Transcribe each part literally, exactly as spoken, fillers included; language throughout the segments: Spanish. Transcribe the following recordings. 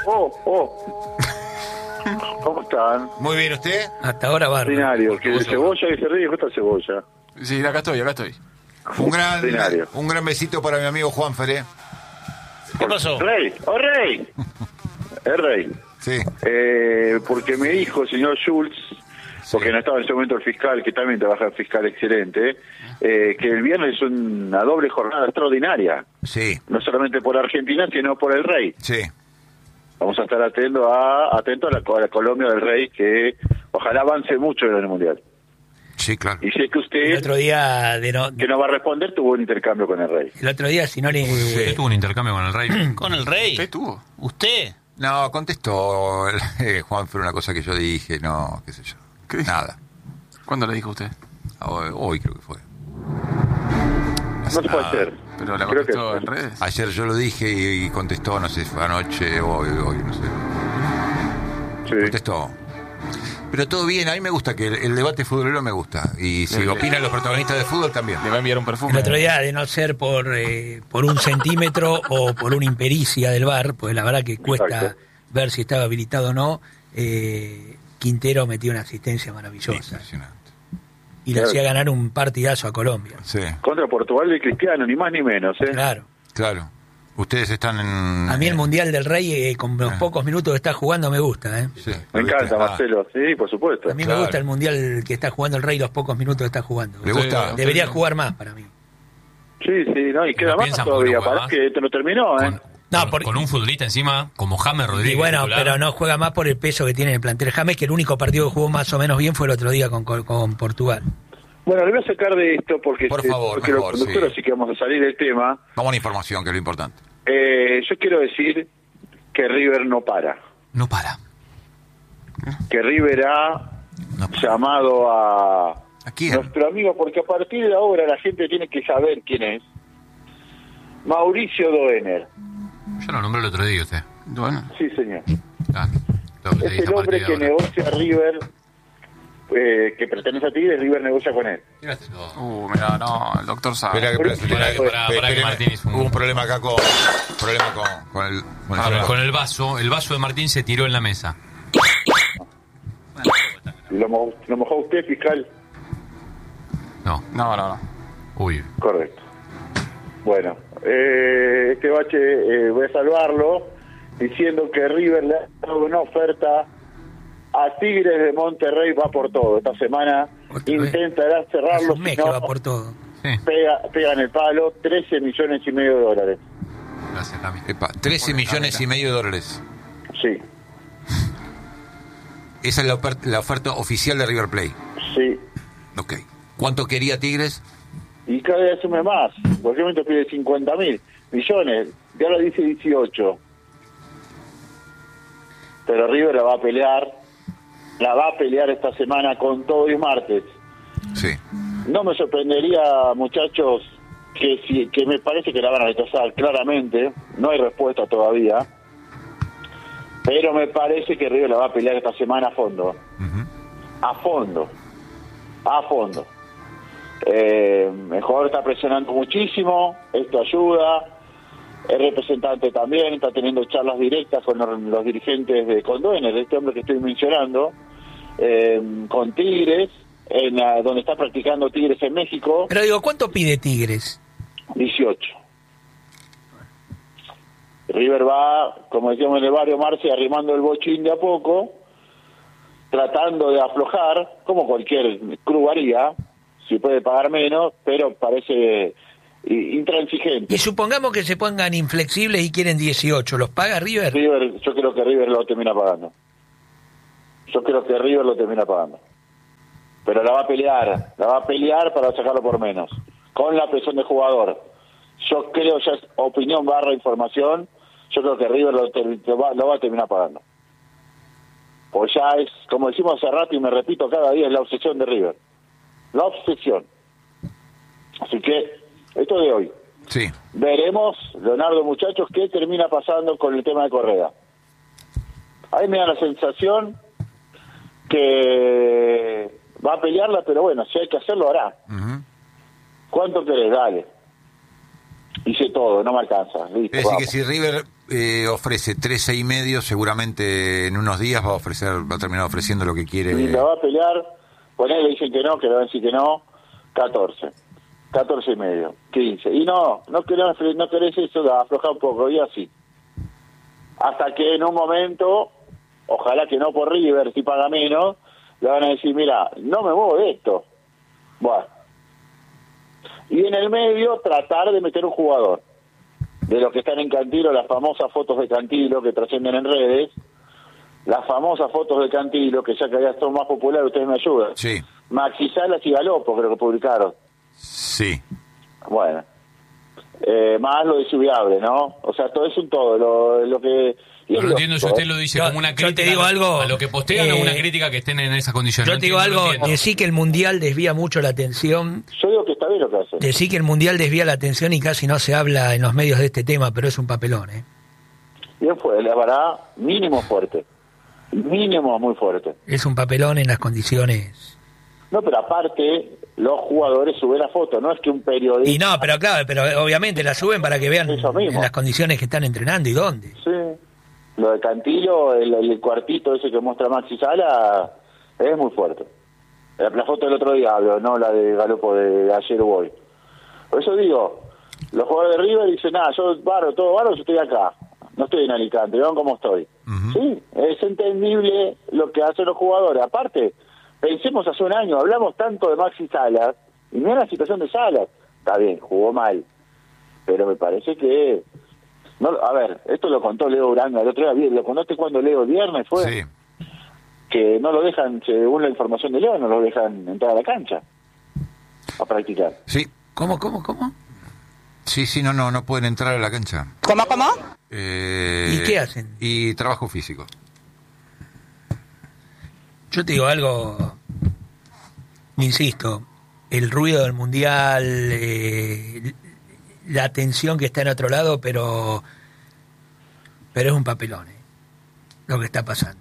Oh, oh. ¿Cómo están? Muy bien, ¿usted? Hasta ahora va. Ordinario, que de cebolla y se ríe, ¿qué está cebolla? Sí, acá estoy, acá estoy. Un gran, Ordinario. un gran besito para mi amigo Juan Feré. ¿Qué pasó? Rey, oh Rey. Es Rey. Sí. Eh, porque me dijo el señor Schultz, porque no estaba en ese momento el fiscal, que también trabaja el fiscal excelente, eh, que el viernes es una doble jornada extraordinaria. Sí. No solamente por Argentina, sino por el Rey. Sí. Vamos a estar atentos a, atento a, la, a la Colombia del Rey, que ojalá avance mucho en el Mundial. Sí, claro. Y sé que usted, El otro día, de no, que no va a responder, tuvo un intercambio con el Rey. el otro día si no le... ¿Usted tuvo un intercambio con el rey? ¿Con el rey? ¿Qué tuvo? ¿Usted? No, contestó eh, Juan Feré una cosa que yo dije, no, qué sé yo. ¿Qué dijo? Nada. ¿Cuándo le dijo usted? Hoy, hoy creo que fue. No se puede hacer. ¿Pero la Creo que- contestó en redes? Ayer yo lo dije y, y contestó, no sé, fue anoche o hoy, hoy, no sé. Sí. Contestó. Pero todo bien, a mí me gusta que el, el debate futbolero me gusta. Y si Bien. opinan los protagonistas de fútbol también. Le va a enviar un perfume. El otro día, de no ser por eh, por un centímetro o por una impericia del V A R, pues la verdad que cuesta Exacto. ver si estaba habilitado o no, eh, Quintero metió una asistencia maravillosa. Impresionante. Y le Claro. hacía ganar un partidazo a Colombia. Sí, Contra Portugal de Cristiano, ni más ni menos, ¿eh? Claro. claro. Ustedes están en... A mí el Mundial del Rey, eh, con los Ah. pocos minutos que está jugando, me gusta. ¿eh? Sí, Me ¿lo viste? encanta, Ah, Marcelo. Sí, por supuesto. A mí Claro. me gusta el Mundial que está jugando el Rey, los pocos minutos que está jugando. ¿Le gusta? Sí, Debería jugar más para mí. Sí, sí, no, y queda ¿No más piensan todavía. porque no juega Para más? que te lo terminó, ¿eh? Con, No, con- porque- con un futbolista encima, como James Rodríguez. Y bueno, titular. pero no juega más por el peso que tiene en el plantel James, que el único partido que jugó más o menos bien fue el otro día con, con, con Portugal. Bueno, le voy a sacar de esto porque, Por eh, favor, porque los mejor, conductores, sí. así que vamos a salir del tema. Vamos a la información, que es lo importante. Eh, yo quiero decir que River no para. No para. Que River ha No para. llamado a ¿A quién? nuestro amigo, porque a partir de ahora la gente tiene que saber quién es. Mauricio Doener. Yo lo nombré el otro día usted. Bueno, Sí, señor. Ah, lo que Es dice el a hombre partir que de ahora. negocia a River, eh, que pertenece a Tigres, River negocia con él. Mirátelo. uh, mira, no, el doctor sabe. Espera, que- Pero- espera, Pará, que- pará, espera, pará que espera, Martín hizo un- Hubo un problema acá con... Problema con, con el... Con el Ah, celular. con el vaso, el vaso de Martín se tiró en la mesa. ¿Y lo, mo- lo mojó usted, fiscal? No, No, no, no. uy. Correcto. Bueno, eh, este bache eh, voy a salvarlo diciendo que River le ha dado una oferta a Tigres de Monterrey, va por todo. Esta semana Otra vez. intentará Hace cerrarlo, un mes si que no, va por todo. Sí, pega, pega en el palo, trece millones y medio de dólares. gracias, Cami. Epa, trece millones y medio de dólares. Sí, Esa es la oferta, la oferta oficial de River Plate. sí. Ok. ¿Cuánto quería Tigres? Y cada vez asume más. En cualquier momento pide cincuenta mil millones. Ya lo dice dieciocho. Pero River la va a pelear. La va a pelear esta semana con todo y martes. Sí. No me sorprendería, muchachos, que si, que me parece que la van a rechazar claramente. No hay respuesta todavía. Pero me parece que River la va a pelear esta semana a fondo. Ujú. A fondo. A fondo. Eh, el jugador está presionando muchísimo, esto ayuda. El representante también está teniendo charlas directas con los, los dirigentes de Condoner, este hombre que estoy mencionando, eh, con Tigres, en la- donde está practicando Tigres en México, Pero digo, ¿cuánto pide Tigres? dieciocho. River va, como decíamos en el barrio Marce, arrimando el bochín de a poco, tratando de aflojar, como cualquier club haría, si puede pagar menos, pero parece i- intransigente. Y supongamos que se pongan inflexibles y quieren dieciocho, ¿los paga River? River, yo creo que River lo termina pagando. Yo creo que River lo termina pagando. Pero la va a pelear, la va a pelear para sacarlo por menos, con la presión del jugador. Yo creo, ya es opinión barra información, yo creo que River lo, ter- lo va, lo va a terminar pagando. Pues ya es, como decimos hace rato y me repito cada día, es la obsesión de River. La obsesión. Así que, esto de hoy. Sí. Veremos, Leonardo, muchachos, qué termina pasando con el tema de Correa. Ahí me da la sensación que va a pelearla, pero bueno, si hay que hacerlo, hará. Ujú. ¿Cuánto querés? Dale. Hice todo, no me alcanza. Listo, Es decir, que vamos. si River eh, ofrece trece y medio, seguramente en unos días va a ofrecer, va a terminar ofreciendo lo que quiere. Y la va a pelear, ponele, dicen que no, que le van a decir que no, catorce. catorce y medio, quince. Y no, no querés, no querés eso, da, afloja un poco, y así. Hasta que en un momento, ojalá que no por River, si paga menos, le van a decir, mira, no me muevo de esto. Bueno. Y en el medio, tratar de meter un jugador. De los que están en Cantilo, las famosas fotos de Cantilo que trascienden en redes, las famosas fotos de Cantilo, que ya que ya son más populares, ustedes me ayudan. Sí. Maxi Salas y Galopo creo que publicaron. Sí. Bueno. Eh, más lo de Subiable, ¿no? O sea, todo es un todo. Lo, lo que... Pero no entiendo si usted lo dice Yo- como una yo crítica te digo a lo- algo, a lo que postean o eh, una crítica que estén en esas condiciones. Yo No te digo entiendo, no algo, entiendo. decí que el Mundial desvía mucho la atención, Yo digo que está bien lo que hace. decí que el Mundial desvía la atención y casi no se habla en los medios de este tema, pero es un papelón, ¿eh? Bien fue, la verdad, mínimo fuerte. Mínimo muy fuerte. Es un papelón en las condiciones. No, pero aparte, los jugadores suben la foto, no es que un periodista... Y no, pero claro, pero obviamente la suben para que vean Eso mismo. en las condiciones que están entrenando y dónde. Sí. Lo de Cantilo, el, el cuartito ese que muestra Maxi Sala, es muy fuerte. La, la foto del otro día hablo, no la de Galopo de, de ayer o hoy. Por eso digo, los jugadores de River dicen, nada, yo baro, todo baro, yo estoy acá. No estoy en Alicante, vean cómo estoy. Ujú. Sí, es entendible lo que hacen los jugadores. Aparte, pensemos hace un año, hablamos tanto de Maxi Salas, y mira la situación de Salas. Está bien, jugó mal, pero me parece que... No, a ver, esto lo contó Leo Uranga el otro día, lo contaste cuando Leo el viernes fue, Sí. que no lo dejan, según la información de Leo, no lo dejan entrar a la cancha a practicar. Sí. ¿Cómo, cómo, cómo? Sí, sí, no, no, no pueden entrar a la cancha. ¿Cómo, cómo? Eh, ¿Y qué hacen? Y trabajo físico. Yo te digo algo, insisto, el ruido del Mundial, eh, la atención que está en otro lado, pero pero es un papelón, eh, lo que está pasando.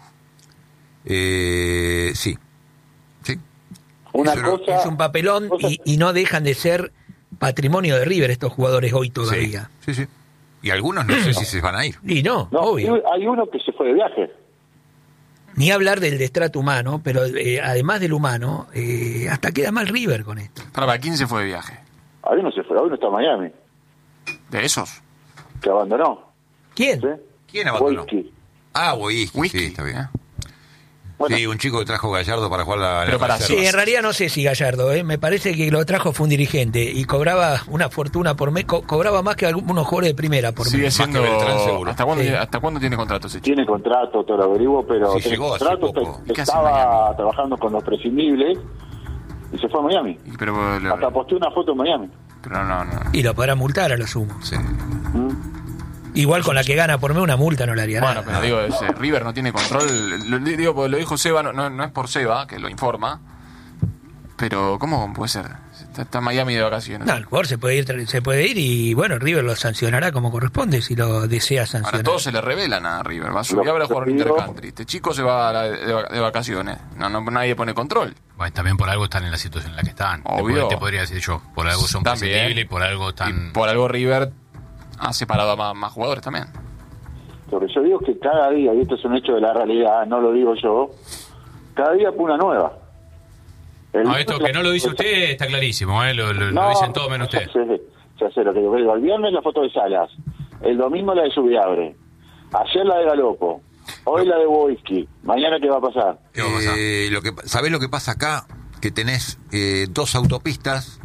Eh, sí. Sí. Una Eso lo- cosa... Es un papelón cosa- y, y no dejan de ser patrimonio de River estos jugadores hoy todavía. Sí, sí, sí. Y algunos no sé si se van a ir. Y no, No, obvio. y hay uno que se fue de viaje. Ni hablar del destrato humano, pero eh, además del humano, eh, hasta queda mal River con esto. Para, para, ¿quién se fue de viaje? Hay uno se fue, hay uno está en Miami, ¿De esos? que abandonó. ¿Quién? ¿Sí? ¿Quién abandonó? Wojcicki. Ah, Whisky. Whisky. Sí, está bien. ¿eh? Bueno, Sí, un chico que trajo Gallardo para jugar la, Pero la para, reserva. Sí, en realidad no sé si Gallardo, ¿eh? Me parece que lo trajo fue un dirigente y cobraba una fortuna por mes, co- cobraba más que algunos jugadores de primera por Sigue mes. siendo... que Beltrán, seguro. ¿Hasta cuándo, Sí. tiene- ¿Hasta cuándo tiene contrato ese chico? tiene contrato, todo lo averiguo, pero Sí, tiene llegó hace contrato, poco. te- ¿Qué hace estaba trabajando con los prescindibles y se fue a Miami. Y Pero, lo- Hasta posté una foto en Miami. pero no, no. Y lo podrá multar a lo sumo. Sí. ¿Mm? Igual con la que gana por mes una multa no le haría Bueno, nada. pero digo, ese River no tiene control. Lo, digo, porque lo dijo Seba, no, no, no es por Seba, que lo informa. Pero, ¿cómo puede ser? Está, está en Miami de vacaciones. No, el jugador se puede ir, se puede ir y bueno, River lo sancionará como corresponde si lo desea Ahora sancionar. todos se le revelan a River. Va a Lo subir ahora a jugar un que digo- intercountry. Este chico se va a la- de, va- de vacaciones. No, no, nadie pone control. Bueno, también por algo están en la situación en la que están. Te Obvio. pod- Te podría decir yo. Por algo son También. prescindibles y por algo están... Y por algo River ha separado a más, más jugadores también. Porque yo digo que cada día, y esto es un hecho de la realidad, no lo digo yo, cada día pone una nueva. El No, esto que no lo dice usted está clarísimo, ¿eh? Lo, lo- lo dicen todos menos usted. Ya sé, ya sé lo que digo. El viernes la foto de Salas, el domingo la de Subiabre, ayer la de Galopo, hoy la de Wojcicki, mañana qué va a pasar. ¿Qué va a pasar? Eh, lo que, ¿Sabés lo que pasa acá? Que tenés eh, dos autopistas,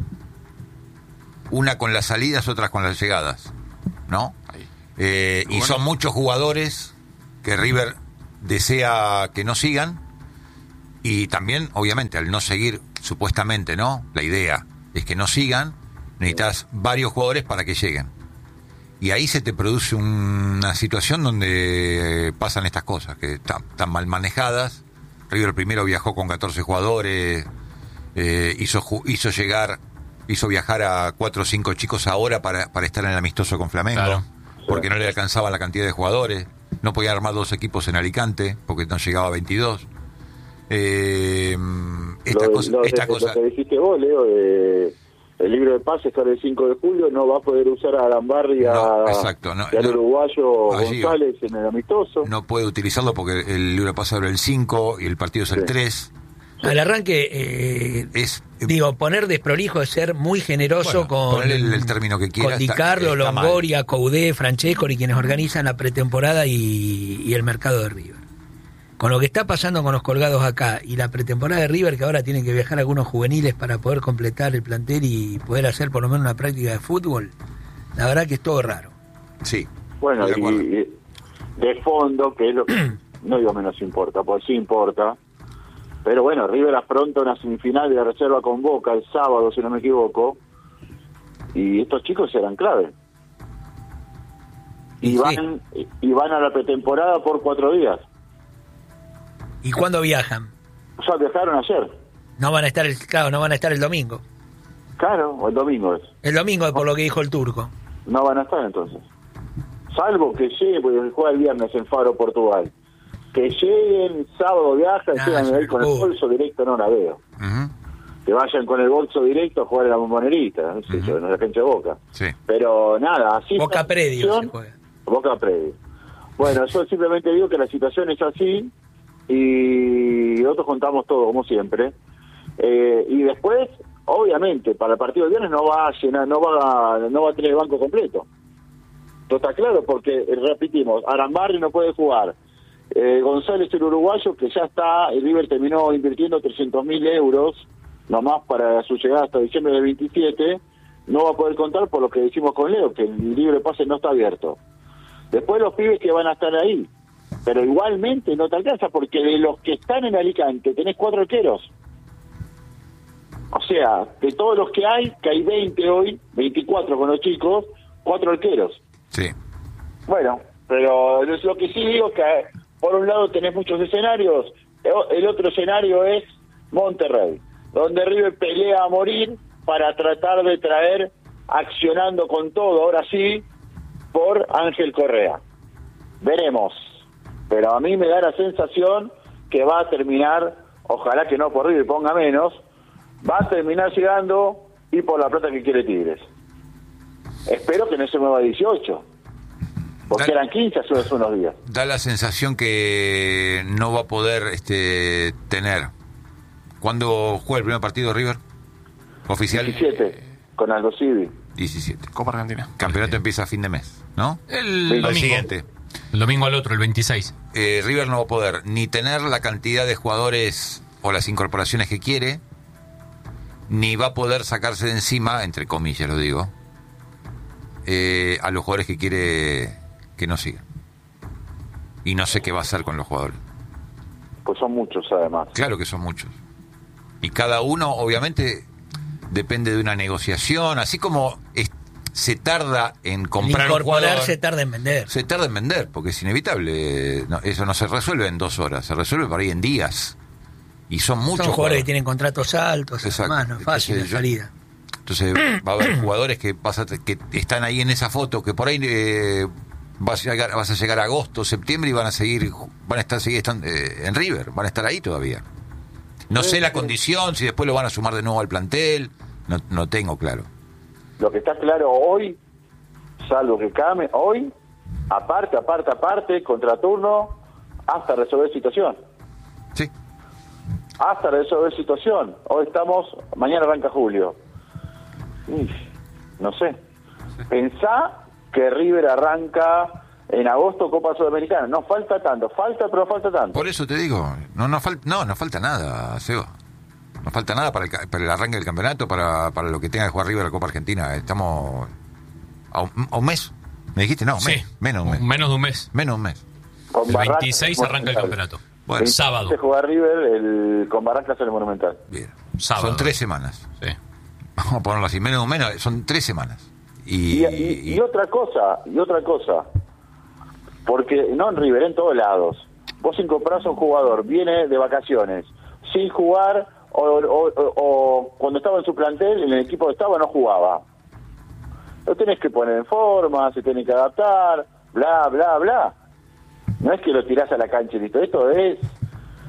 una con las salidas, otra con las llegadas, ¿no? Ahí. Eh, y Bueno. son muchos jugadores que River desea que no sigan, y también, obviamente, al no seguir, supuestamente, ¿no? La idea es que no sigan, necesitas varios jugadores para que lleguen. Y ahí se te produce un- una situación donde eh, pasan estas cosas, que están, están mal manejadas. River primero viajó con catorce jugadores, eh, hizo, ju- hizo llegar, hizo viajar a cuatro o cinco chicos ahora para, para estar en el amistoso con Flamengo, Claro. porque no le alcanzaba la cantidad de jugadores. No podía armar dos equipos en Alicante, porque no llegaba a veintidós. Eh, esta Lo, cosa, lo- esta lo cosa que dijiste vos, Leo, de el libro de pases sale el cinco de julio, no va a poder usar a Arambarri y, a, No, exacto, no, y al no, uruguayo allí, González en el amistoso. No puede utilizarlo porque el libro de pase abre el cinco y el partido es el Sí. tres. Al arranque, eh, Es, eh, digo, poner desprolijo es ser muy generoso Bueno, con, poner el- el término que quiera, con Di está- Carlo, está mal. Longoria, Coudé, Francescoli, quienes organizan la pretemporada y, y el mercado de River. Con lo que está pasando con los colgados acá y la pretemporada de River, que ahora tienen que viajar algunos juveniles para poder completar el plantel y poder hacer por lo menos una práctica de fútbol, la verdad que es todo raro. sí. Bueno, de acuerdo. y, y de fondo, que es lo que no digo menos importa, pues sí importa, pero bueno, River afronta una semifinal de reserva con Boca el sábado, si no me equivoco, y estos chicos serán clave. Y, Y van y van a la pretemporada por cuatro días. ¿Y cuándo viajan? O sea, viajaron ayer. No van a estar el, claro, no van a estar el domingo. Claro, o el domingo es. El domingo, por lo que dijo el turco. No van a estar entonces. Salvo que lleguen, porque juega el viernes en Faro, Portugal. Que lleguen, sábado viajan, Ah, llegan es ahí con el cool. bolso directo, no la veo. Ujú. Que vayan con el bolso directo a jugar en la Bombonerita, no sé, Ujú. en la cancha de Boca. Sí. Pero nada, así... Boca está la Predio se situación. juega. Boca Predio. Bueno, yo simplemente digo que la situación es así y nosotros contamos todo, como siempre. Eh, y después, obviamente, para el partido de viernes no va a llenar, no va a, no va a tener el banco completo. Esto está claro, porque, eh, repetimos, Arambarri no puede jugar. Eh, González, el uruguayo, que ya está, el River terminó invirtiendo trescientos mil euros, nomás para su llegada hasta diciembre del veintisiete, no va a poder contar por lo que decimos con Leo, que el libre pase no está abierto. Después los pibes que van a estar ahí, pero igualmente no te alcanza, porque de los que están en Alicante tenés cuatro arqueros. O sea, de todos los que hay, que hay veinte hoy, veinticuatro con los chicos, cuatro arqueros. Sí. Bueno, pero es lo que sí digo, que por un lado tenés muchos escenarios, el otro escenario es Monterrey, donde River pelea a morir para tratar de traer, accionando con todo, ahora sí, por Ángel Correa. Veremos, pero a mí me da la sensación que va a terminar, ojalá que no por River ponga menos, va a terminar llegando y por la plata que quiere Tigres. Espero que no se mueva a dieciocho, porque Dale. eran quince hace unos días. Da la sensación que no va a poder este, tener. ¿Cuándo juega el primer partido de River? Oficial. diecisiete, con Aldo Civi. diecisiete. Copa Argentina. Campeonato empieza a fin de mes, ¿no? El El El domingo. siguiente. El domingo al otro, el veintiséis. Eh, River no va a poder ni tener la cantidad de jugadores o las incorporaciones que quiere, ni va a poder sacarse de encima, entre comillas lo digo, eh, a los jugadores que quiere que no sigan. Y no sé qué va a hacer con los jugadores. Pues son muchos además. Claro que son muchos. Y cada uno, obviamente, depende de una negociación, así como es- se tarda en El comprar un jugador. incorporarse tarda en vender. Se tarda en vender, porque es inevitable. No, eso no se resuelve en dos horas, se resuelve por ahí en días. Y son muchos Son jugadores que tienen contratos altos, Exacto. además, no es fácil la Entonces, yo- salida. Entonces va a haber jugadores que, pasa, que están ahí en esa foto, que por ahí eh, vas, a llegar, vas a llegar a agosto, septiembre y van a seguir, van a estar seguir están, eh, en River, van a estar ahí todavía. No sé la condición, si después lo van a sumar de nuevo al plantel, no, no tengo claro. Lo que está claro hoy, salvo que cambie, hoy, aparte, aparte, aparte, contraturno, hasta resolver situación. Sí. Hasta resolver situación. Hoy estamos, mañana arranca julio. Uf, no sé. Pensá que River arranca en agosto Copa Sudamericana. No falta tanto, falta, pero falta tanto. Por eso te digo, no, no, fal, no, no falta nada, Seba. No falta nada para el, ca- para el arranque del campeonato, para, para lo que tenga que jugar River la Copa Argentina. Estamos a un, a un mes. ¿Me dijiste? No, Sí. mes, menos un mes. Menos de un mes. Menos un mes. Con El Barracas, veintiséis arranca el campeonato. Bueno, el sábado. Se juega River el, con Barracas en el Monumental. Bien. Sábado. Son tres semanas. Sí. Vamos a ponerlo así, menos de un mes, son tres semanas. Y, Y, y, y otra cosa, y otra cosa, porque no en River, en todos lados. Vos incorporás a un jugador, viene de vacaciones, sin jugar, o, o, o, o cuando estaba en su plantel, en el equipo que estaba, no jugaba. Lo tenés que poner en forma, se tiene que adaptar, bla, bla, bla. No es que lo tirás a la cancha y listo, esto es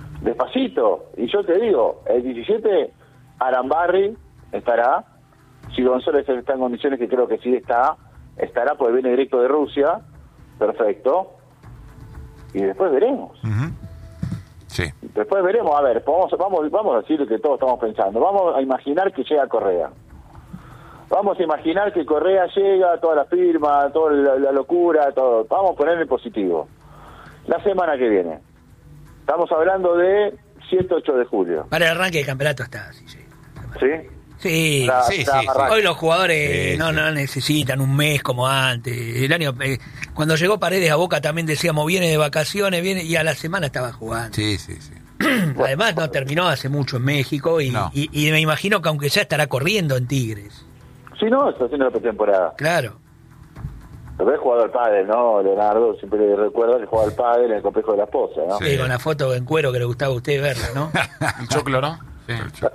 despacito. Y yo te digo, el diecisiete, Arambarri estará, Si González está en condiciones, que creo que sí está, estará porque viene directo de Rusia, perfecto, y después veremos. Uh-huh. Sí. Después veremos, a ver, vamos, vamos, vamos a decir lo que todos estamos pensando, vamos a imaginar que llega Correa. Vamos a imaginar que Correa llega, toda la firma, toda la, la locura, todo. Vamos a ponerle positivo. La semana que viene. Estamos hablando de siete ocho de julio. Para el arranque del campeonato está, sí, sí. ¿Sí? Sí, Está- sí, está sí, amarrado. hoy los jugadores Sí, no, sí. no necesitan un mes como antes. El año eh, cuando llegó Paredes a Boca también decíamos viene de vacaciones, viene y a la semana estaba jugando. Sí, sí, sí. Además no terminó hace mucho en México y, No. y, y me imagino que aunque ya estará corriendo en Tigres. Si no, está haciendo la pretemporada. Claro. Lo ves jugado al pádel, ¿no? Leonardo siempre le recuerda que jugaba al pádel en el complejo de la esposa, ¿no? Sí. Sí, con la foto en cuero que le gustaba a usted verla, ¿no? El choclo, ¿no? Sí.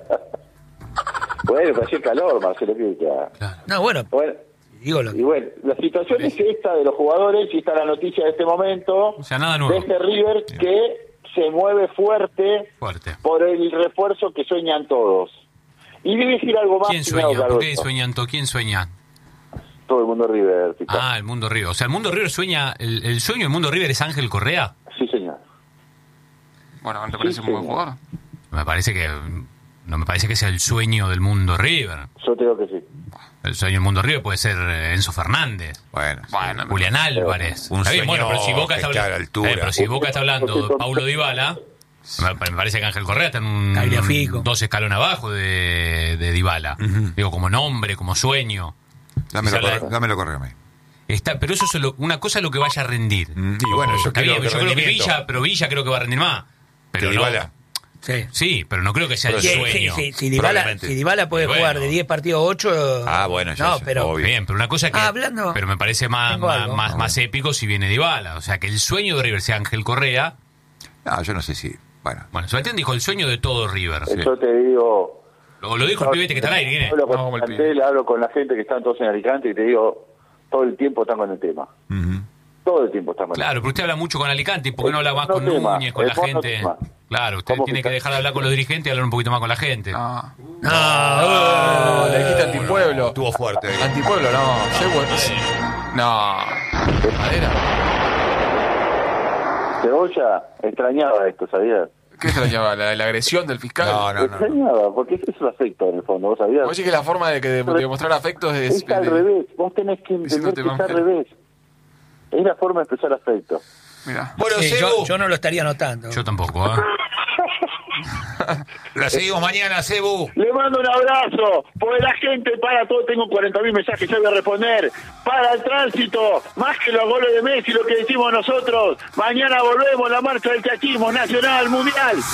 Bueno, pero hacía calor, Marcelo, ¿qué te haga? Claro. No, bueno, Bueno, digo lo y bueno, la situación es esta de los jugadores, y está la noticia de este momento, O sea, nada de nuevo. este River que se mueve fuerte Fuerte. por el refuerzo que sueñan todos. Y voy a decir algo más. ¿Quién que me hago sueña? cargo ¿Por de qué esto. sueñan? to- ¿Quién sueña? Todo el mundo River, Tito. Ah, el Mundo River. O sea, el Mundo River sueña... El, el sueño del Mundo River es Ángel Correa. Sí, señor. Bueno, ¿no te parece Sí, un buen señor. jugador? Me parece que... No me parece que sea el sueño del Mundo River. Yo te digo que sí. El sueño del Mundo River puede ser eh, Enzo Fernández. Bueno, sí. Bueno, Julián Álvarez. Un Está bien, sueño bueno, pero si Boca está que está a la hablando, altura. eh, pero si Boca está hablando de Paulo Dybala, me, me parece que Ángel Correa está en un Tagliafico. dos escalones abajo de, de Dybala. Ujú. Digo, como nombre, como sueño. Dámelo, Quizá la- corre- dámelo correo a mí. Está, pero eso es lo- una cosa es lo que vaya a rendir. Mm, y bueno, yo Está creo bien, que yo creo que rendimiento. Villa, pero Villa creo que va a rendir más. Pero ¿Que no- Dybala? Sí. Sí, pero no creo que sea el Sí, sí, sueño. sí, si Dybala, Probablemente. si Dybala puede Bueno. jugar de diez partidos ocho. Ah, bueno, ya no, sé, pero obvio. Bien, pero una cosa que. Ah, hablando- pero me parece más, Tengo más, algo. más, Ah, más épico si viene Dybala. O sea, que el sueño de River sea Ángel Correa. No, yo no sé si... Bueno, Bueno, Sebastián dijo el sueño de todo River. Sí. Yo te digo... Lo, lo dijo el pibete que está al aire, ¿quién es? Hablo con, No, como el el plantel, hablo con la gente que están todos en Alicante y te digo, todo el tiempo están con el tema. ujú. Todo el tiempo están con Claro, pero usted habla mucho con Alicante, ¿y por qué no habla más El con monotema, Núñez, con el la gente? monotema. Claro, usted ¿Cómo tiene que que está? dejar de hablar con los dirigentes y hablar un poquito más con la gente. No. No, No, le dijiste antipueblo. Estuvo fuerte. Antipueblo, no. Soy bueno. No. Madera. Cebolla extrañaba esto, ¿sabías? ¿Qué extrañaba? ¿La, la agresión del fiscal? No, no, no. no. extrañaba, porque eso es afecto en el fondo, ¿vos sabías? Vos decís que la forma de, que de, de mostrar afecto es... Es al de- revés, vos tenés que entender Diciéndote que es al Evangelio. revés. Es la forma de expresar afecto. Mirá. Bueno, sí, Cebu, yo, yo no lo estaría notando. Yo tampoco, ¿eh? la seguimos mañana, Cebu. Le mando un abrazo, porque la gente para todo, tengo cuarenta mil mensajes, ya voy a responder. Para el tránsito, más que los goles de Messi, lo que decimos nosotros. Mañana volvemos, la marcha del chachismo nacional, mundial.